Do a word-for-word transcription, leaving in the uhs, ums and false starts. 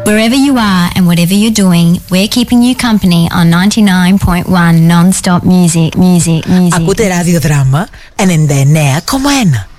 Wherever you are and whatever you're doing, we're keeping you company on ninety-nine point one non-stop music, music, music. Ακούτε ραδιοδράμα ενενήντα εννέα κόμμα ένα.